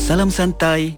Salam santai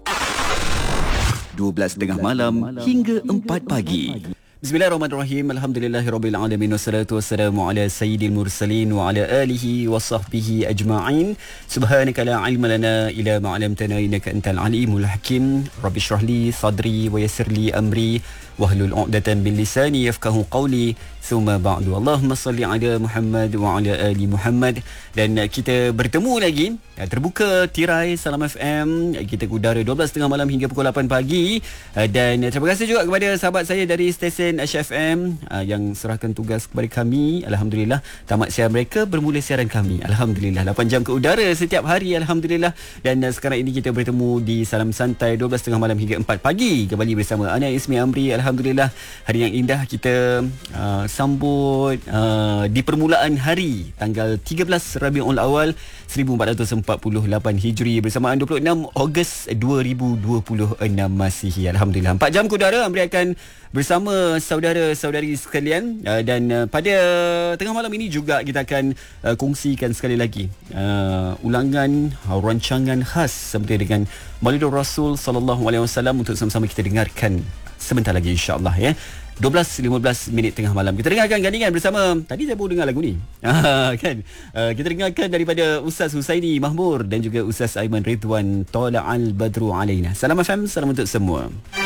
12.30 malam hingga 4 pagi. Bismillahirrahmanirrahim. Alhamdulillahirabbil alamin wassalatu wassalamu ala sayyidil mursalin wa ala alihi wa sahbihi ajma'in. Subhanaka la ilma lana illa ma 'allamtana innaka antal alimul hakim. Rabbi shrah li sadri wa yassir li amri wahlul 'uqdatam min lisani yafqahu qawli. Thumma ba'du. Allahumma salli ala Muhammad wa ala ali Muhammad. Dan kita bertemu lagi, terbuka tirai Salam FM. Kita ke udara 12.30 malam hingga pukul 8 pagi. Dan terima kasih juga kepada sahabat saya dari stesen Asia FM yang serahkan tugas kepada kami. Alhamdulillah, tamat siaran mereka, bermula siaran kami. Alhamdulillah, 8 jam ke udara setiap hari. Alhamdulillah. Dan sekarang ini kita bertemu di Salam Santai 12.30 malam hingga 4 pagi. Kembali bersama Ana Ismi Amri. Alhamdulillah, hari yang indah kita sambut di permulaan hari tanggal 13 Rabiul Awal 1448 Hijri bersamaan 26 Ogos 2026 Masihi. Alhamdulillah, 4 jam ke udara Amri akan bersama saudara-saudari sekalian, dan pada tengah malam ini juga kita akan kongsikan sekali lagi ulangan rancangan khas seperti dengan Maulidur Rasul sallallahu alaihi wasallam untuk sama-sama kita dengarkan sebentar lagi, insya-Allah, ya. 12.15 minit tengah malam. Kita dengarkan gandingan bersama. Tadi saya baru dengar lagu ni. Kan? Kita dengarkan daripada Ustaz Husaini Mahmur dan juga Ustaz Aiman Ridwan, Tala'al Badru Alaina. Salam FM, salam untuk semua.